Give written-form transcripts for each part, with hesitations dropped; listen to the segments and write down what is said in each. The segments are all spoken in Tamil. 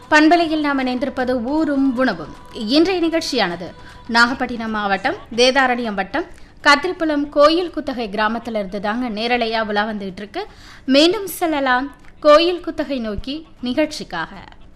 பண்பலையில் நாம் இணைந்திருப்பது ஊரும் உணவும். இன்றைய நிகழ்ச்சியானது நாகப்பட்டினம் மாவட்டம் வேதாரண்யம் வட்டம் கத்திரிப்புலம் கோயில் குத்தகை கிராமத்திலிருந்து தாங்க நேரலையா உலா வந்துகிட்டு இருக்கு. மீண்டும் செல்லலாம் கோயில் குத்தகை நோக்கி நிகழ்ச்சிக்காக.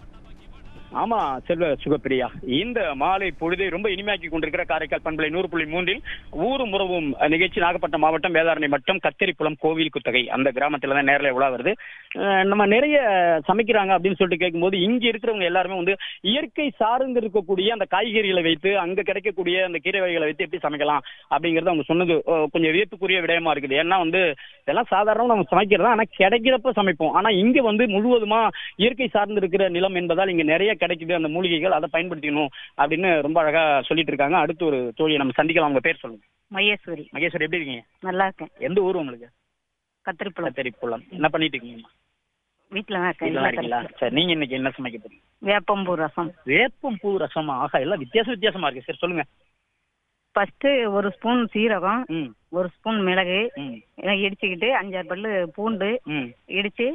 ஆமா செல்வ சுகப்பிரியா, இந்த மாலை பொழுதை ரொம்ப இனிமையாக்கி கொண்டிருக்கிற காரைக்கால் பண்பலை 100.3 ஊரும் உறவும் நிகழ்ச்சி நாகப்பட்டினம் மாவட்டம் வேதாரண்யம் வட்டம் கத்திரிப்புலம் கோவில் குத்தகை அந்த கிராமத்துல தான் நேரில் உலா வருது. நம்ம நிறைய சமைக்கிறாங்க அப்படின்னு சொல்லிட்டு கேட்கும்போது இங்க இருக்கிறவங்க எல்லாருமே வந்து இயற்கை சார்ந்து இருக்கக்கூடிய அந்த காய்கறிகளை வைத்து அங்க கிடைக்கக்கூடிய அந்த கீரை வகைகளை வைத்து எப்படி சமைக்கலாம் அப்படிங்கறது அவங்க சொன்னது கொஞ்சம் வியப்புக்குரிய விடயமா இருக்குது. ஏன்னா வந்து இதெல்லாம் சாதாரணமா நம்ம சமைக்கிறதா, ஆனா கிடைக்கிறப்ப சமைப்போம். ஆனா இங்க வந்து முழுவதுமா இயற்கை சார்ந்து இருக்கிற நிலம் என்பதால் இங்க நிறைய கிடைக்குது அந்த மூலிகைகள், அதை பயன்படுத்திக்கணும் அப்படின்னு ரொம்ப அழகா சொல்லிட்டு இருக்காங்க. அடுத்து ஒரு தோழியை நம்ம சந்திக்கலாம். உங்க பேர் சொல்லுங்க. மகேஸ்வரி. மகேஸ்வரி, எப்படி இருக்கீங்க? நல்லா இருக்கேன். எந்த ஊர் உங்களுக்கு? கத்திரிப்புலம். கத்திரிப்புலம். என்ன பண்ணிட்டு இருக்கீங்க? வீட்டுல தான் இருக்கீங்களா? சரி, நீங்க இன்னைக்கு என்ன சமைக்க போறீங்க? வேப்பம்பூ ரசம். வேப்பம்பூ ரசமா? ஆகா, எல்லாம் வித்தியாசமா இருக்கு. சரி சொல்லுங்க. ஃபர்ஸ்ட் ஒரு ஸ்பூன் சீரகம், ஒரு ஸ்பூன் மிளகு இடிச்சுக்கிட்டு 5-6 பல்லு பூண்டு இடிச்சு,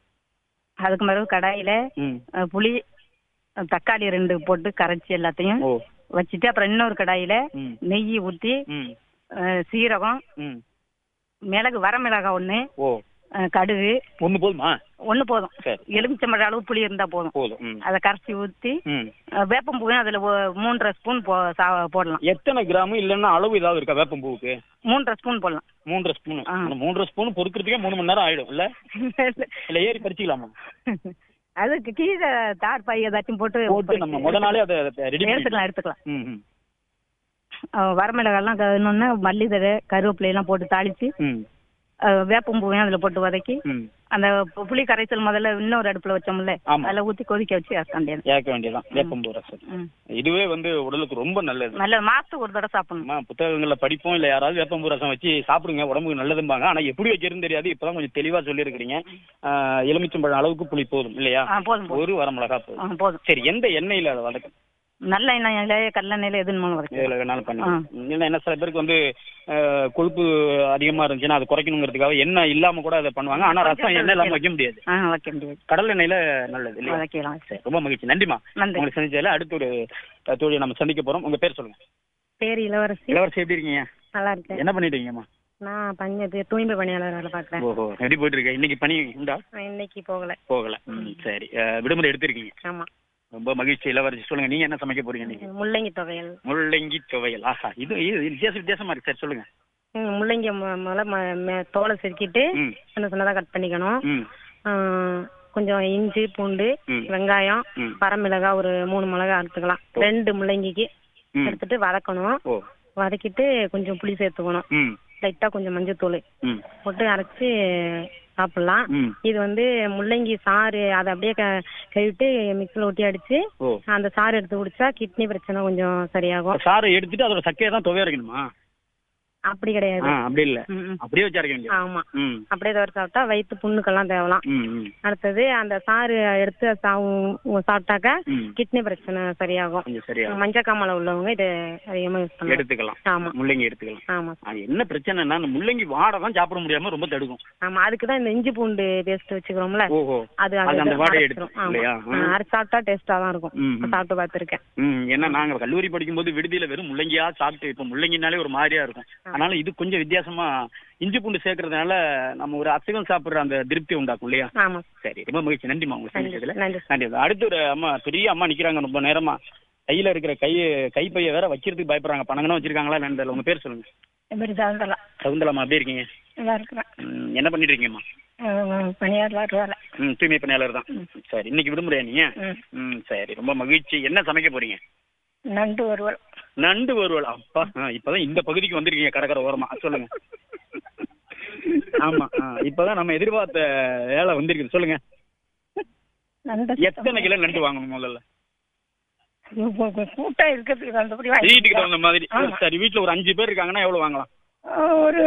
அதுக்கு பிறகு கடாயில புளி தக்காளி 2 போட்டு கரைச்சி எல்லாத்தையும் வச்சுட்டு, அப்புறம் இன்னொரு கடாயில நெய் ஊத்தி சீரகம், மிளகு வரமிளகாய் 1, கடுகு 1 போதுமா? 1 போதும். எலுமிச்சம்பழ அளவு புளி இருந்தா போதும். அதை கரைச்சி ஊத்தி வேப்பம்பூவையும் அதுல 3.5 ஸ்பூன் போடலாம். எத்தனை கிராம் இல்லன்னா அளவு ஏதாவது இருக்கா வேப்பம்பூவுக்கு? 3.5 ஸ்பூன் போடலாம். 3.5 ஸ்பூன். 3.5 ஸ்பூன் பொறுக்கிறதுக்கே 3 மணி நேரம் ஆயிடும் இல்ல? இல்ல ஏறி பறிச்சுக்கலாமா? அதுக்கு கீழே தார் பை ஏதாச்சும் போட்டு நம்ம முத நாளே அதை எடுத்துக்கலாம். வரமிளகாய்லாம் இன்னொன்னு மல்லிதழை கருவேப்பிலை எல்லாம் போட்டு தாளிச்சு வேப்பம்பூவையும் அதுல போட்டு வதக்கி, அந்த புளி கரைசல் முதல்ல இன்னொரு அடுப்புல வச்சோம்ல, அதுல ஊத்தி கொதிக்க வச்சு ஏற்க வேண்டியதான் வேப்பம்பூ ரசம். இதுவே வந்து உடலுக்கு ரொம்ப நல்லது. மாசத்துக்கு ஒரு தடவை சாப்பிடணும். புத்தகங்கள்ல படிப்போம், இல்ல யாராவது வேப்பம்பூ ரசம் வச்சு சாப்பிடுங்க, உடம்புக்கு நல்லதும்பாங்க. ஆனா எப்படி வைக்கிறதுன்னு தெரியாது. இப்பதான் கொஞ்சம் தெளிவா சொல்லி இருக்கிறீங்க. எலுமிச்சம்பழம் அளவுக்கு புளி போதும் இல்லையா? ஒரு வரமிளகா போதும். சரி, எந்த எண்ணெயில அதை வதக்கணும்? நல்ல எண்ணெயில கல்லெண்ணெயில எதுன்னு என்ன சில பேருக்கு வந்து கொழுப்பு அதிகமா இருந்துச்சுன்னா அது குறைக்கணுங்கிறதுக்காக எண்ணெய் இல்லாம கூட அதை பண்ணுவாங்க. ஆனா ரசம் எண்ணெய் இல்லாம வைக்க முடியாது. கடல் எண்ணெயில நல்லது இல்லையா? ரொம்ப மகிழ்ச்சி, நன்றிமா உங்களுக்கு சந்திச்சதுல. அடுத்து ஒரு தோழியை நம்ம சந்திக்க போறோம். உங்க பேர் சொல்லுங்க. பேர் இளவரசி. இளவரசி, எப்படி இருக்கீங்க? நல்லா இருக்கேன். என்ன பண்ணிட்டு இருக்கீங்கம்மா? நான் தூய்மை பணியாளர் வேலை பாக்குறேன். ஓஹோ, எப்படி போயிட்டு இருக்கேன்? இன்னைக்கு பணி உண்டா? இன்னைக்கு போகல. சரி, விடுமுறை எடுத்திருக்கீங்க? ஆமா. ரொம்ப மகிழ்ச்சி. இளவரசி, சொல்லுங்க, நீங்க என்ன சமைக்க போறீங்க? நீங்க முள்ளங்கி துவையல். முள்ளங்கி துவையல். ஆஹா, இது வித்தியாசமா இருக்கு. சரி சொல்லுங்க. முள்ளங்கி தோலை செதுக்கிட்டு சின்னதா கட் பண்ணிக்கணும். கொஞ்சம் இஞ்சி பூண்டு வெங்காயம் வரமிளகாய் ஒரு 3 மிளகாய் எடுத்துக்கலாம். 2 முள்ளங்கிக்கு எடுத்துட்டு வதக்கணும். வதக்கிட்டு கொஞ்சம் புளி சேர்த்துக்கணும். லைட்டா கொஞ்சம் மஞ்சத்தூள் போட்டு அரைச்சு சாப்பிடலாம். இது வந்து முள்ளங்கி சாறு, அதை அப்படியே கழுவிட்டு மிக்சில ஒட்டி அடிச்சு அந்த சாறு எடுத்து குடிச்சா கிட்னி பிரச்சனை கொஞ்சம் சரியாகும். சாறு எடுத்துட்டு அதோட சக்கையை தான் துவைய அரைக்கணுமா? அப்படி கிடையாது. அப்படி இல்ல, அப்படியே வச்சு அரைக்க வேண்டியது. ஆமா, அப்படியே தவிர சாப்பிட்டா வயிற்று புண்ணுக்கெல்லாம் தேவலாம். அடுத்தது அந்த சாறு எடுத்து சாப்பிட்டாக்கா கிட்னி பிரச்சனை சரியாகும். மஞ்சக்காமலை உள்ளவங்க இது அதிகமா யூஸ் பண்ணலாம், எடுத்துக்கலாம். ஆமா, முள்ளங்கி எடுத்துக்கலாம். ஆமா. என்ன பிரச்சனைனா முள்ளங்கி வாடை தான் சாப்பிட முடியாம ரொம்ப தடுக்கும். ஆமா, அதுக்குதான் இந்த இஞ்சி பூண்டு பேஸ்ட் வச்சுக்கிறோம்ல, அது அந்த வாடை எடுத்துரும். அரைச்சு சாப்பிட்டா டேஸ்டா தான் இருக்கும். சாப்பிட்டு பார்த்திருக்கேன். ஏன்னா நாங்க கல்லூரி படிக்கும் போது விடுதியில வெறும் முள்ளங்கியா சாப்பிட்டு, இப்ப முள்ளங்கினாலே ஒரு மாதிரியா இருக்கும். அதனால இது கொஞ்சம் வித்தியாசமா இஞ்சி பூண்டு சேர்க்கறதுனால நம்ம ஒரு அசைவம் சாப்பிடுற அந்த திருப்தி உண்டாக்கும் இல்லையா? சரி, ரொம்ப மகிழ்ச்சி, நன்றிமா உங்களுக்கு சந்திச்சதுல. நன்றி. அடுத்து ஒரு அம்மா, பெரிய அம்மா நிக்கிறாங்க ரொம்ப நேரமா. கையில இருக்கிற கைப்பைய வேற வைக்கிறதுக்கு பயப்படுறாங்க. பணங்கன்னு வச்சிருக்காங்களா நண்பர்? உங்க பேர் சொல்லுங்க. சவுந்தலாமா, எப்படி இருக்கீங்க? என்ன பண்ணிட்டு இருக்கீங்கம்மா? தூய்மை பணியாளர் தான். சரி, இன்னைக்கு விடுமுறையா நீங்க? சரி, ரொம்ப மகிழ்ச்சி. என்ன சமைக்க போறீங்க? நண்டு வறுவல். நண்டு வறுவல். அப்பா, இப்பதான் இந்த பகுதிக்கு வந்திருக்கீங்க, கடற்கரை ஓரமா. சொல்லுங்க. ஆமா, இப்பதான் நம்ம எதிர்பார்த்த வேலை வந்திருக்கு. சொல்லுங்க, எத்தனை கிலோ நண்டு வாங்கணும் முதல்ல? கூட்டா இருக்கிறதுக்கு வீட்டுக்கு தகுந்த மாதிரி. சரி, வீட்டுல ஒரு 5 பேர் இருக்காங்கன்னா எவ்வளவு வாங்கலாம்? ஒரு